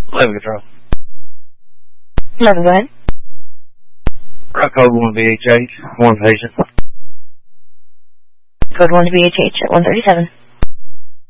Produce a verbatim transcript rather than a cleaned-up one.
eleven Control. eleven, go ahead. Rock code one B H H, one patient. Code one to B H H at one thirty-seven.